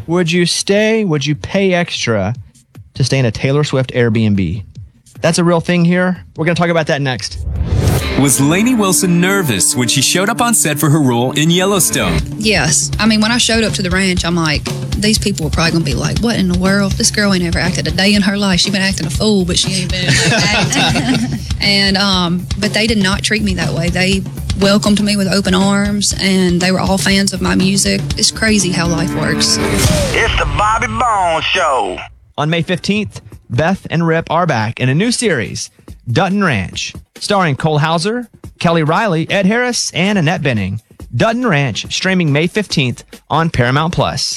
Would you pay extra to stay in a Taylor Swift Airbnb? That's a real thing here. We're going to talk about that next. Was Lainey Wilson nervous when she showed up on set for her role in Yellowstone? Yes. I mean, when I showed up to the ranch, I'm like, these people are probably going to be like, what in the world? This girl ain't ever acted a day in her life. She been acting a fool, but she ain't been acting. And, but they did not treat me that way. They welcomed me with open arms, and they were all fans of my music. It's crazy how life works. It's the Bobby Bones Show. On May 15th, Beth and Rip are back in a new series, Dutton Ranch, starring Cole Hauser, Kelly Riley, Ed Harris, and Annette Bening. Dutton Ranch, streaming May 15th on Paramount+.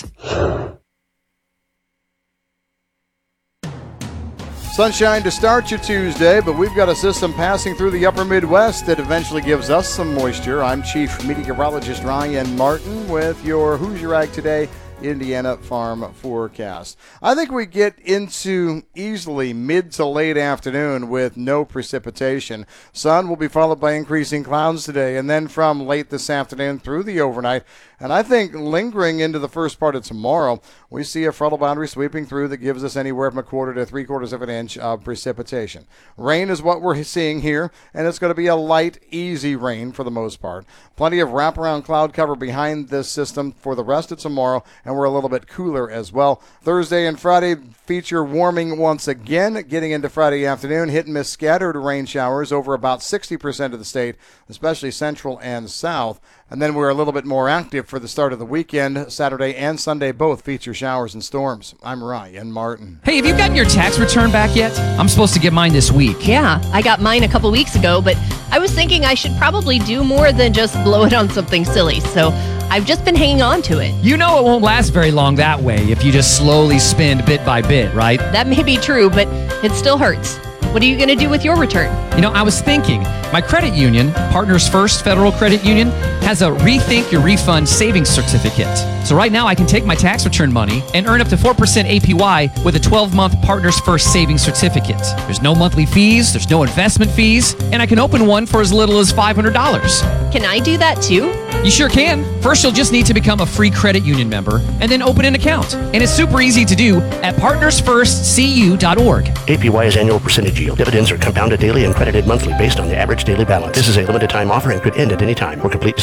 Sunshine to start your Tuesday, but we've got a system passing through the upper Midwest that eventually gives us some moisture. I'm Chief Meteorologist Ryan Martin with your Who's Your Ag Today Indiana Farm Forecast. I think we get into easily mid to late afternoon with no precipitation. Sun will be followed by increasing clouds today, and then from late this afternoon through the overnight, and I think lingering into the first part of tomorrow, we see a frontal boundary sweeping through that gives us anywhere from 1/4 to 3/4 of an inch of precipitation. Rain is what we're seeing here, and it's going to be a light, easy rain for the most part. Plenty of wraparound cloud cover behind this system for the rest of tomorrow, and we're a little bit cooler as well. Thursday and Friday feature warming once again. Getting into Friday afternoon, hit and miss scattered rain showers over about 60% of the state, especially central and south. And then we're a little bit more active for the start of the weekend. Saturday and Sunday both feature showers and storms. I'm Ryan Martin. Hey, have you gotten your tax return back yet? I'm supposed to get mine this week. Yeah, I got mine a couple weeks ago, but I was thinking I should probably do more than just blow it on something silly. So I've just been hanging on to it. You know it won't last very long that way if you just slowly spend bit by bit, right? That may be true, but it still hurts. What are you going to do with your return? You know, I was thinking, my credit union, Partners First Federal Credit Union, has a Rethink Your Refund savings certificate. So right now I can take my tax return money and earn up to 4% APY with a 12-month Partners First savings certificate. There's no monthly fees, there's no investment fees, and I can open one for as little as $500. Can I do that too? You sure can. First, you'll just need to become a free credit union member and then open an account. And it's super easy to do at partnersfirstcu.org. APY is annual percentage yield. Dividends are compounded daily and credited monthly based on the average daily balance. This is a limited time offer and could end at any time. For complete